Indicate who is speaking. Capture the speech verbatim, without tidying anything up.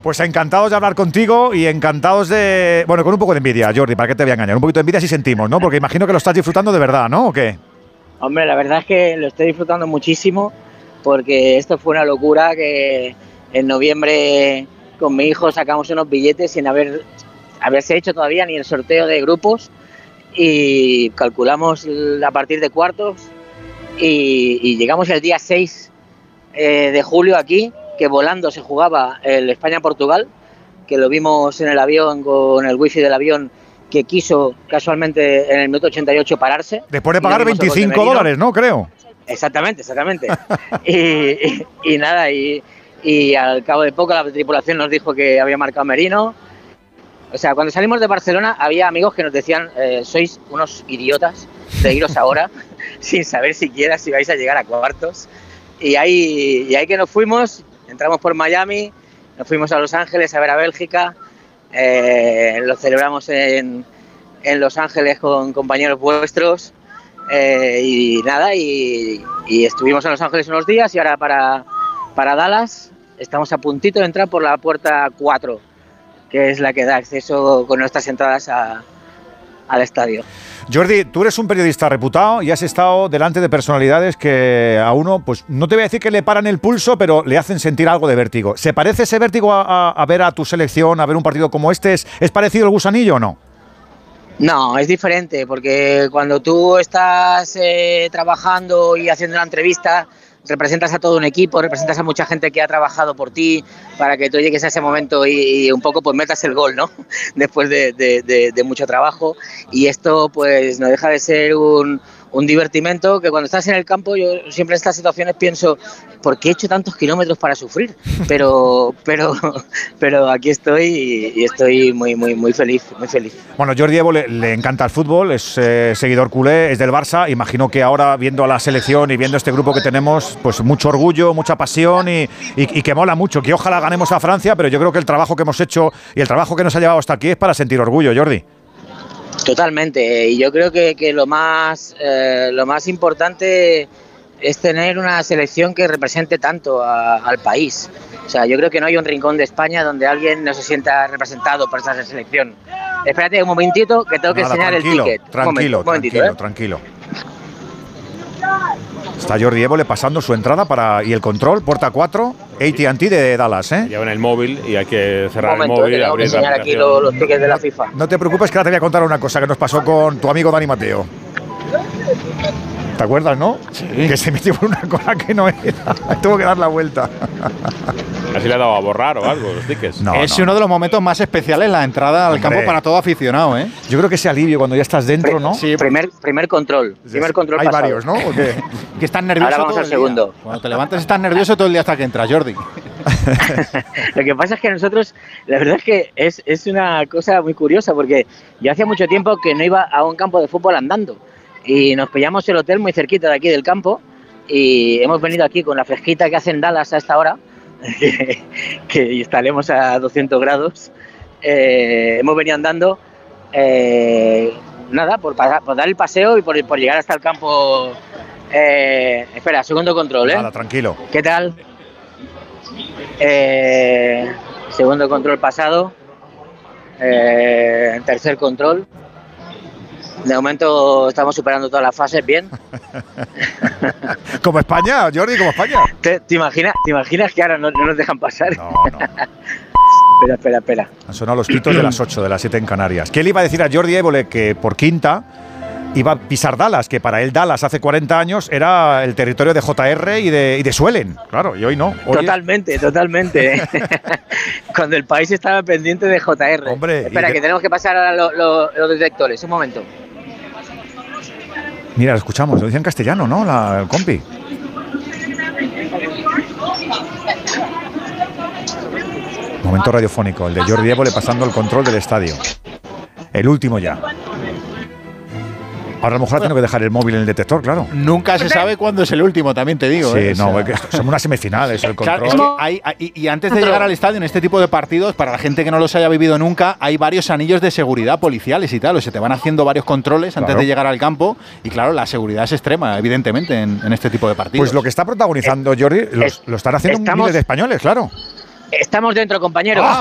Speaker 1: Pues encantados de hablar contigo y encantados de... Bueno, con un poco de envidia, Jordi, ¿para qué te voy a engañar? Un poquito de envidia sí sentimos, ¿no? Porque imagino que lo estás disfrutando de verdad, ¿no? ¿O qué?
Speaker 2: Hombre, la verdad es que lo estoy disfrutando muchísimo porque esto fue una locura que en noviembre con mi hijo sacamos unos billetes sin haber haberse hecho todavía ni el sorteo de grupos y calculamos a partir de cuartos y, y llegamos el día seis eh, de julio aquí, que volando se jugaba el España-Portugal, que lo vimos en el avión con el wifi del avión, que quiso casualmente en el minuto ochenta y ocho pararse.
Speaker 1: Después de pagar veinticinco dólares, ¿no? Creo.
Speaker 2: Exactamente, exactamente. y, y, y nada, y, y al cabo de poco la tripulación nos dijo que había marcado Merino. O sea, cuando salimos de Barcelona había amigos que nos decían, eh, sois unos idiotas de iros ahora, sin saber siquiera si vais a llegar a cuartos. Y ahí, y ahí que nos fuimos, entramos por Miami, nos fuimos a Los Ángeles a ver a Bélgica, eh, lo celebramos en, en Los Ángeles con compañeros vuestros, eh, y nada, y, y estuvimos en Los Ángeles unos días y ahora para, para Dallas estamos a puntito de entrar por la puerta cuatro, que es la que da acceso con nuestras entradas a, al estadio.
Speaker 1: Jordi, tú eres un periodista reputado y has estado delante de personalidades que a uno, pues no te voy a decir que le paran el pulso, pero le hacen sentir algo de vértigo. ¿Se parece ese vértigo a, a, a ver a tu selección, a ver un partido como este? ¿Es, ¿Es parecido el gusanillo o no?
Speaker 2: No, es diferente, porque cuando tú estás eh, trabajando y haciendo la entrevista, representas a todo un equipo, representas a mucha gente que ha trabajado por ti para que tú llegues a ese momento y, y un poco pues metas el gol, ¿no? Después de, de, de, de mucho trabajo, y esto pues no deja de ser un, un divertimento que cuando estás en el campo, yo siempre en estas situaciones pienso, ¿por qué he hecho tantos kilómetros para sufrir? Pero pero pero aquí estoy y, y estoy muy muy muy feliz, muy feliz.
Speaker 1: Bueno, Jordi Evo le, le encanta el fútbol, es eh, seguidor culé, es del Barça. Imagino que ahora viendo a la selección y viendo este grupo que tenemos, pues mucho orgullo, mucha pasión y, y, y que mola mucho, que ojalá ganemos a Francia, pero yo creo que el trabajo que hemos hecho y el trabajo que nos ha llevado hasta aquí es para sentir orgullo, Jordi.
Speaker 2: Totalmente, y yo creo que, que lo más eh, lo más importante es tener una selección que represente tanto a, al país. O sea, yo creo que no hay un rincón de España donde alguien no se sienta representado por esta selección. Espérate un momentito que tengo que
Speaker 1: Nada,
Speaker 2: enseñar
Speaker 1: tranquilo,
Speaker 2: el ticket.
Speaker 1: Tranquilo,
Speaker 2: un momentito,
Speaker 1: tranquilo,
Speaker 2: ¿eh?
Speaker 1: tranquilo. Está Jordi Évole pasando su entrada para y el control, puerta cuatro, A T and T de Dallas, ¿eh?
Speaker 3: Llevan el móvil y hay que cerrar
Speaker 2: momento,
Speaker 3: el móvil y
Speaker 2: tengo
Speaker 3: abrir
Speaker 2: que enseñar
Speaker 3: la
Speaker 2: aquí los, los tickets de la FIFA.
Speaker 1: No te preocupes que ahora te voy a contar una cosa que nos pasó con tu amigo Dani Mateo. ¿Te acuerdas, no?
Speaker 3: Sí.
Speaker 1: Que se metió por una cosa que no era. Tuvo que dar la vuelta.
Speaker 3: Así le ha dado a borrar o algo los tickets.
Speaker 4: No, es no. uno de los momentos más especiales la entrada al Hombre. campo para todo aficionado, ¿eh?
Speaker 1: Yo creo que ese alivio cuando ya estás dentro, ¿no?
Speaker 2: Sí, primer, primer control. Primer control
Speaker 1: Hay
Speaker 2: pasado.
Speaker 1: varios, ¿no? ¿O qué?
Speaker 4: Que estás nervioso.
Speaker 2: Ahora vamos
Speaker 4: todo
Speaker 2: al
Speaker 4: el
Speaker 2: segundo.
Speaker 4: Día. Cuando te levantas estás nervioso todo el día hasta que entras, Jordi.
Speaker 2: Lo que pasa es que nosotros, la verdad es que es, es una cosa muy curiosa, porque yo hacía mucho tiempo que no iba a un campo de fútbol andando. Y nos pillamos el hotel muy cerquita de aquí del campo y hemos venido aquí con la fresquita que hace en Dallas a esta hora, que, que estaremos a doscientos grados. Eh, hemos venido andando, eh, nada, por, por dar el paseo y por, por llegar hasta el campo. Eh, espera, segundo control, ¿eh?
Speaker 1: Nada, tranquilo.
Speaker 2: ¿Qué tal? Eh, segundo control pasado. Eh, tercer control. De momento estamos superando todas las fases bien.
Speaker 1: Como España, Jordi, como España.
Speaker 2: ¿Te, te, imaginas, ¿Te imaginas que ahora no, no nos dejan pasar?
Speaker 1: No, no.
Speaker 2: Espera, espera, espera.
Speaker 1: Han sonado los pitos de las ocho, de las siete en Canarias. ¿Qué le iba a decir a Jordi Évole que por quinta iba a pisar Dallas? Que para él Dallas hace cuarenta años era el territorio de J R y de, y de Suelen. Claro, y hoy no. Hoy
Speaker 2: totalmente, es... totalmente. Cuando el país estaba pendiente de J R.
Speaker 1: Hombre,
Speaker 2: espera, que... que tenemos que pasar ahora los lo, lo detectores. Un momento.
Speaker 1: Mira, lo escuchamos, lo dice en castellano, ¿no? La, el compi. Momento radiofónico, el de Jordi Évole pasando el control del estadio. El último ya. Ahora a lo mejor bueno, tengo que dejar el móvil en el detector, claro.
Speaker 4: Nunca se sabe cuándo es el último, también te digo.
Speaker 1: Sí,
Speaker 4: ¿eh?
Speaker 1: no,
Speaker 4: o sea,
Speaker 1: es que somos unas semifinales, el control.
Speaker 4: Claro, es que hay, hay, y antes de llegar al estadio, en este tipo de partidos, para la gente que no los haya vivido nunca, hay varios anillos de seguridad policiales y tal. O sea, te van haciendo varios controles antes claro. de llegar al campo. Y claro, la seguridad es extrema, evidentemente, en, en este tipo de partidos.
Speaker 1: Pues lo que está protagonizando, Jordi, lo, lo están haciendo
Speaker 2: Estamos...
Speaker 1: miles de españoles, claro.
Speaker 2: Estamos dentro, compañeros.
Speaker 1: Ah,